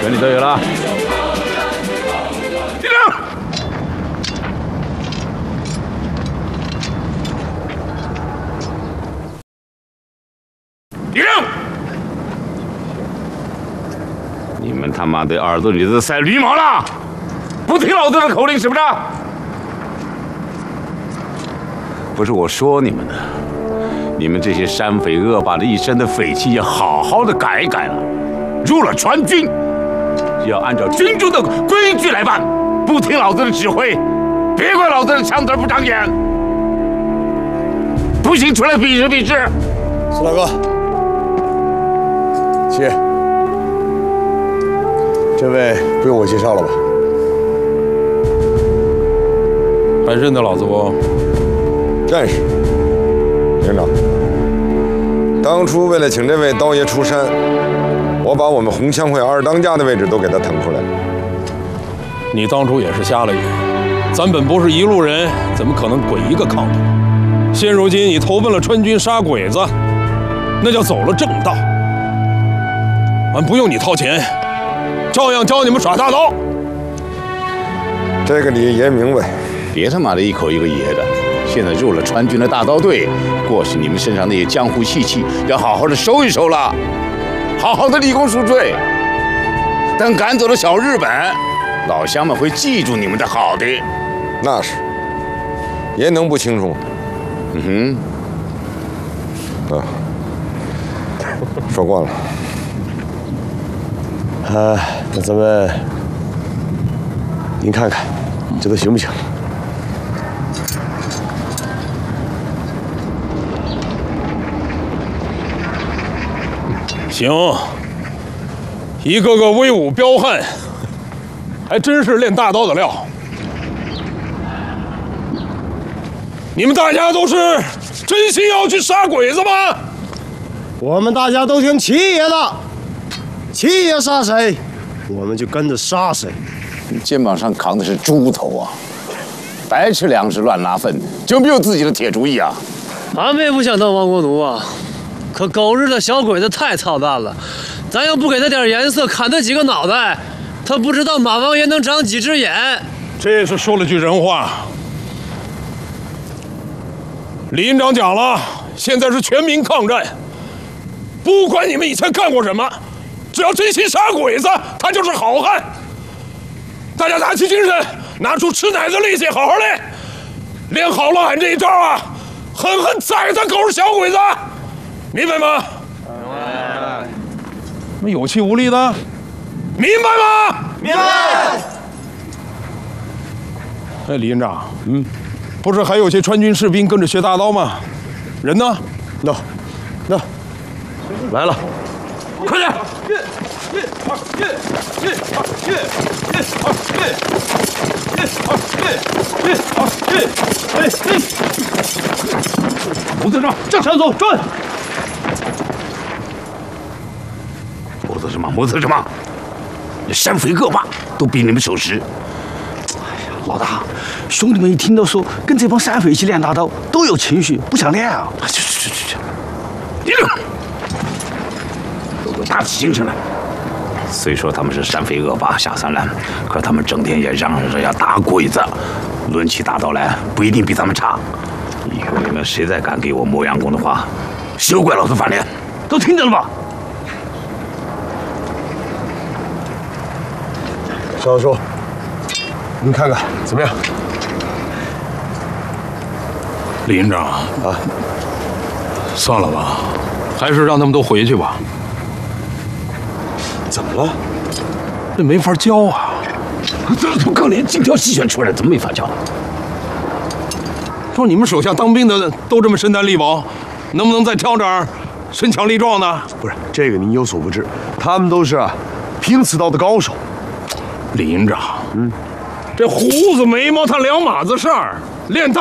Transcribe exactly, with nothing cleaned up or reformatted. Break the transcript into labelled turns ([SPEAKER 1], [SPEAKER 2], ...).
[SPEAKER 1] 全体都有了。立正。立正。你们他妈的耳朵里都塞驴毛了，不听老子的口令是不是？不是我说你们的。 你们这些山匪恶霸的一身的匪气，要好好的改一改了。入了川军，要按照军中的规矩来办，不听老子的指挥，别怪老子的枪子不长眼。不行，出来比试比试。
[SPEAKER 2] 四大哥，起。这位不用我介绍了吧？
[SPEAKER 3] 还认得老子不？
[SPEAKER 2] 认识。 营长，当初为了请这位刀爷出山，我把我们红枪会二当家的位置都给他腾出来了。
[SPEAKER 3] 你当初也是瞎了眼，咱本不是一路人，怎么可能鬼一个抗头？现如今你投奔了川军杀鬼子，那叫走了正道。俺不用你掏钱，照样教你们耍大刀。
[SPEAKER 2] 这个你爷明白。
[SPEAKER 1] 别他妈的一口一个爷的！ 现在入了川军的大刀队，过去你们身上那些江湖气气，要好好的收一收了，好好的立功赎罪。等赶走了小日本，老乡们会记住你们的好的。
[SPEAKER 2] 那是，爷能不清楚吗？
[SPEAKER 1] 嗯
[SPEAKER 2] 哼，啊，说惯了。啊，那咱们，您看看，这都行不行？
[SPEAKER 3] 行，一个个威武彪悍，还真是练大刀的料。你们大家都是真心要去杀鬼子吗？
[SPEAKER 4] 我们大家都听七爷的，七爷杀谁，我们就跟着杀谁。
[SPEAKER 1] 你肩膀上扛的是猪头啊！白吃粮食乱拉粪，就没有自己的铁主意啊！
[SPEAKER 5] 俺们也不想当亡国奴啊。 可狗日的小鬼子太操蛋了，咱要不给他点颜色，砍他几个脑袋，他不知道马王爷能长几只眼。
[SPEAKER 3] 这是说了句人话。李营长讲了，现在是全民抗战，不管你们以前干过什么，只要真心杀鬼子，他就是好汉。大家打起精神，拿出吃奶的力气，好好练，练好了，俺这一招啊，狠狠宰他狗日小鬼子！ 明白吗？明白。怎么有气无力的？明白吗？
[SPEAKER 4] 明白。
[SPEAKER 3] 哎，李营长，嗯，不是还有些川军士兵跟着学大刀吗？人呢？
[SPEAKER 4] 那，那，来了，
[SPEAKER 3] 快点！
[SPEAKER 4] 一、一、二、一、一、二、一、一、二、一、一、二、一、一、二、一、一。胡子长，向前走，转。
[SPEAKER 1] 磨蹭什么？磨蹭什么？山匪恶霸都比你们守时。
[SPEAKER 6] 哎呀，老大，兄弟们一听到说跟这帮山匪一起练大刀，都有情绪，不想练啊！
[SPEAKER 1] 去去去去去！立正，都给我打起精神来！虽说他们是山匪恶霸下三滥，可他们整天也嚷嚷着要打鬼子，抡起大刀来不一定比咱们差。以后你们谁再敢给我磨洋工的话，休怪老子翻脸！
[SPEAKER 6] 都听着了吧？
[SPEAKER 2] 少叔，您看看怎么样？
[SPEAKER 3] 李营长啊，算了吧，还是让他们都回去吧。
[SPEAKER 2] 怎么了？
[SPEAKER 3] 这没法教啊！
[SPEAKER 1] 这从刚连精挑细选出来，怎么没法教？
[SPEAKER 3] 说你们手下当兵的都这么身单力薄，能不能再挑点儿身强力壮的？
[SPEAKER 4] 不是这个您有所不知，他们都是拼刺刀的高手。
[SPEAKER 3] 李营长，嗯，这胡子眉毛他两码子事儿，练大。